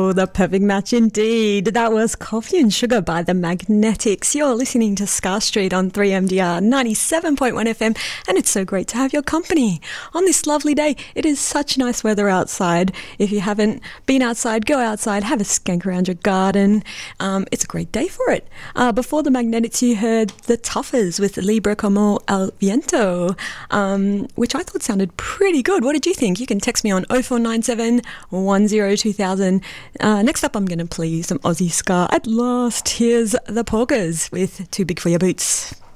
Oh, the perfect match indeed. That was Coffee and Sugar by the Magnetics. You're listening to Scar Street on 3MDR 97.1 FM, and it's so great to have your company on this lovely day. It is such nice weather outside. If you haven't been outside, go outside, have a skank around your garden. It's a great day for it. Before the Magnetics, you heard the Tuffers with Libra Como El Viento, which I thought sounded pretty good. What did you think? You can text me on 0497 102000. Next up, I'm going to play some Aussie ska. At last, here's the Porkers with Too Big for Your Boots.